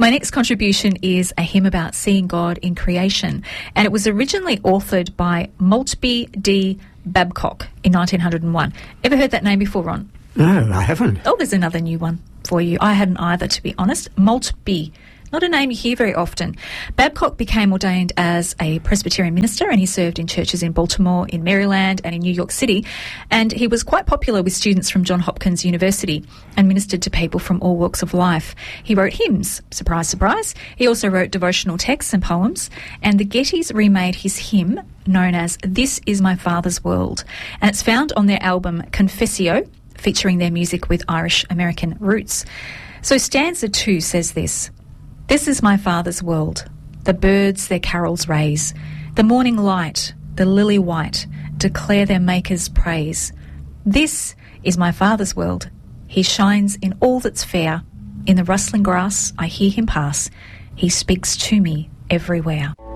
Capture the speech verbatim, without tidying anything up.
My next contribution is a hymn about seeing God in creation, and it was originally authored by Maltby D. Babcock in nineteen oh one. Ever heard that name before, Ron? No, I haven't. Oh, there's another new one for you. I hadn't either, to be honest. Maltby. Not a name you hear very often. Babcock became ordained as a Presbyterian minister, and he served in churches in Baltimore, in Maryland and in New York City. And he was quite popular with students from Johns Hopkins University and ministered to people from all walks of life. He wrote hymns, surprise, surprise. He also wrote devotional texts and poems, and the Gettys remade his hymn known as This Is My Father's World. And it's found on their album Confessio, featuring their music with Irish-American roots. So stanza two says this: This is my Father's world. The birds their carols raise. The morning light, the lily white, declare their Maker's praise. This is my Father's world. He shines in all that's fair. In the rustling grass I hear him pass. He speaks to me everywhere.